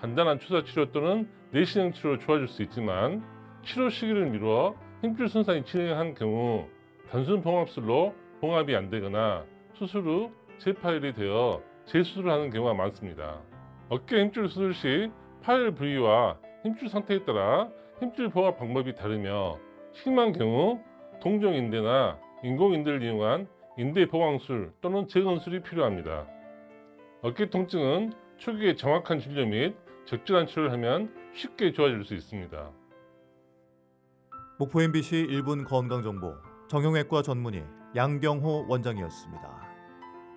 간단한 주사 치료 또는 내시경 치료로 좋아질 수 있지만 치료 시기를 미루어 힘줄 손상이 진행한 경우 단순 봉합술로 봉합이 안 되거나 수술 후 재파열이 되어 재수술을 하는 경우가 많습니다. 어깨 힘줄 수술 시 파열 부위와 힘줄 상태에 따라 힘줄 봉합 방법이 다르며 심한 경우 동종인대나 인공인대를 이용한 인대 보강술 또는 재건술이 필요합니다. 어깨 통증은 초기에 정확한 진료 및 적절한 치료를 하면 쉽게 좋아질 수 있습니다. 목포 MBC 1분 건강정보 정형외과 전문의 양경호 원장이었습니다.